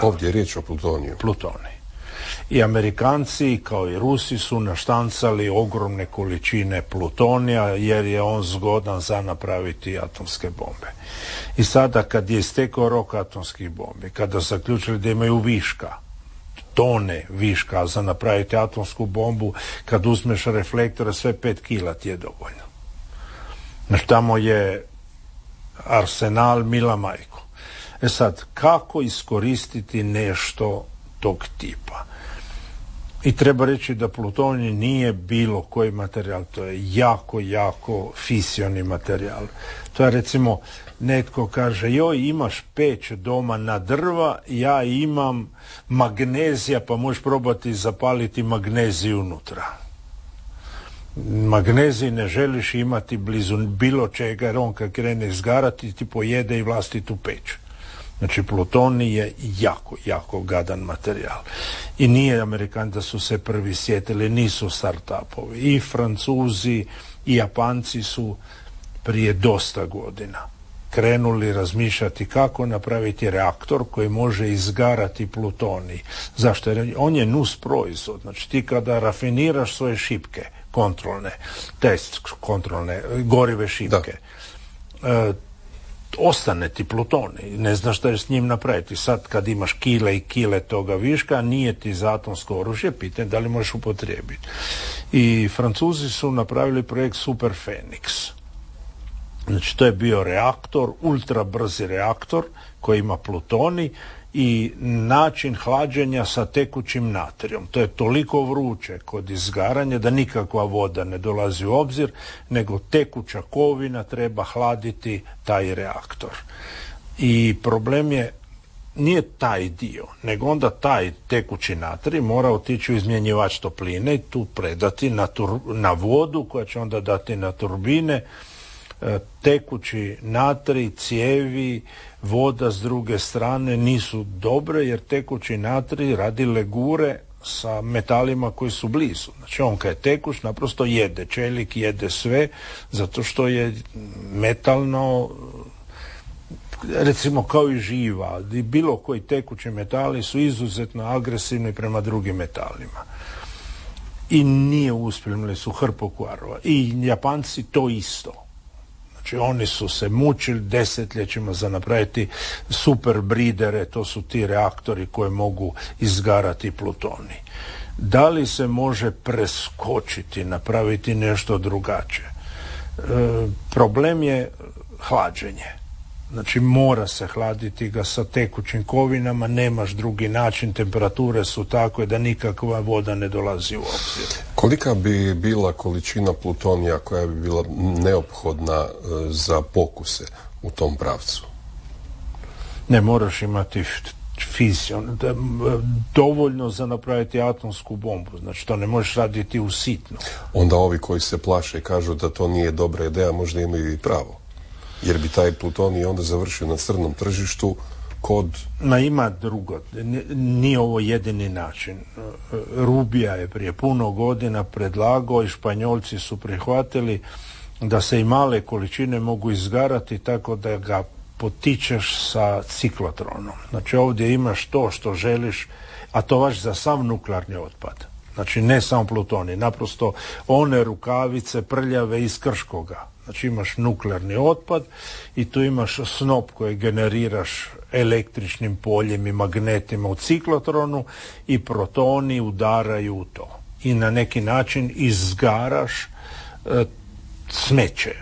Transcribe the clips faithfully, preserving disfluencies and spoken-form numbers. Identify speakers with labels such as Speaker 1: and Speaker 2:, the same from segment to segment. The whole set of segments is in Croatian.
Speaker 1: Ovdje je riječ o plutoniju.
Speaker 2: Plutonij. I Amerikanci, kao i Rusi, su naštancali ogromne količine plutonija, jer je on zgodan za napraviti atomske bombe. I sada, kad je istekao rok atomskih bombi, kada su zaključili da imaju viška, tone viška za napraviti atomsku bombu, kad uzmeš reflektore, sve pet kila ti je dovoljno. Znači, tamo je arsenal mila majko. E sad, kako iskoristiti nešto tog tipa? I treba reći da plutonij nije bilo koji materijal, to je jako, jako fisioni materijal. To je, recimo, netko kaže, joj, imaš peć doma na drva, ja imam magnezija, pa možeš probati zapaliti magneziju unutra. Magnezij ne želiš imati blizu bilo čega, jer on kad krene izgarati ti pojede i vlastitu peć. Znači, plutonij je jako, jako gadan materijal. I nije Amerikanci da su se prvi sjetili, nisu start-upovi. I Francuzi i Japanci su prije dosta godina krenuli razmišljati kako napraviti reaktor koji može izgarati plutonij. Zašto? Jer on je nus proizvod. Znači, ti kada rafiniraš svoje šipke, kontrolne, test kontrolne, gorive šipke, e, ostane ti plutonij, ne znaš šta je s njim napraviti. Sad kad imaš kile i kile toga viška, nije ti za atomsko oružje, pitanje da li možeš upotrijebiti. I Francuzi su napravili projekt Super Phoenix. Znači, to je bio reaktor, ultra brzi reaktor koji ima plutonij i način hlađenja sa tekućim natrijom. To je toliko vruće kod izgaranja da nikakva voda ne dolazi u obzir, nego tekuća kovina treba hladiti taj reaktor. I problem je, nije taj dio, nego onda taj tekući natrij mora otići u izmjenjivač topline i tu predati na, tur, na vodu koja će onda dati na turbine. Tekući natrij, cijevi, voda s druge strane nisu dobre, jer tekući natrij radi legure sa metalima koji su blizu. Znači, on kad je tekuć naprosto jede, čelik jede sve, zato što je metalno, recimo kao i živa, bilo koji tekući metali su izuzetno agresivni prema drugim metalima. I nije uspjeli, su hrpu kvarova. I Japanci to isto. Znači, oni su se mučili desetljećima za napraviti super bridere, to su ti reaktori koji mogu izgarati plutonij. Da li se može preskočiti, napraviti nešto drugačije? E, problem je hlađenje. Znači, mora se hladiti ga sa tekućim kovinama, nemaš drugi način, temperature su takve da nikakva voda ne dolazi u obzir.
Speaker 1: Kolika bi bila količina plutonija koja bi bila neophodna za pokuse u tom pravcu?
Speaker 2: Ne moraš imati fizion, dovoljno za napraviti atomsku bombu, znači to ne možeš raditi u sitno.
Speaker 1: Onda ovi koji se plaše i kažu da to nije dobra ideja, možda imaju i pravo. Jer bi taj plutonij onda završio na crnom tržištu kod...
Speaker 2: Ma ima drugo. Nije ovo jedini način. Rubija je prije puno godina predlagao i Španjolci su prihvatili da se i male količine mogu izgarati tako da ga potičeš sa ciklotronom. Znači, ovdje imaš to što želiš, a to važi za sav nuklearni otpad. Znači, ne samo plutonij, naprosto one rukavice prljave iz Krškoga. Znači, imaš nuklearni otpad i tu imaš snop koji generiraš električnim poljem i magnetima u ciklotronu i protoni udaraju u to. I na neki način izgaraš e, smeće.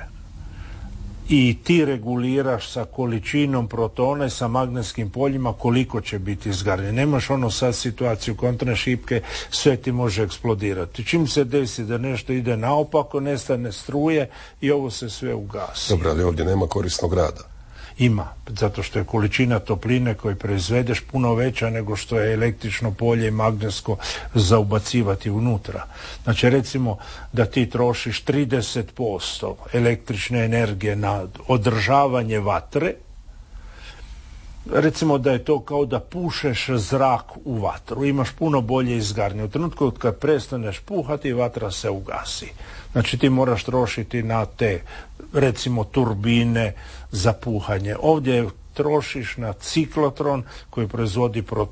Speaker 2: I ti reguliraš sa količinom protona i sa magnetskim poljima koliko će biti izgaranje. Nemaš ono sad situaciju kontra šipke, sve ti može eksplodirati. Čim se desi da nešto ide naopako, nestane struje i ovo se sve ugasi.
Speaker 1: Dobro, ali ovdje nema korisnog rada.
Speaker 2: Ima, zato što je količina topline koju proizvedeš puno veća nego što je električno polje i magnetsko za ubacivati unutra. Znači, recimo da ti trošiš trideset posto električne energije na održavanje vatre, recimo da je to kao da pušeš zrak u vatru, imaš puno bolje izgaranje. U trenutku kad prestaneš puhati, vatra se ugasi. Znači, ti moraš trošiti na te, recimo, turbine za puhanje. Ovdje trošiš na ciklotron koji proizvodi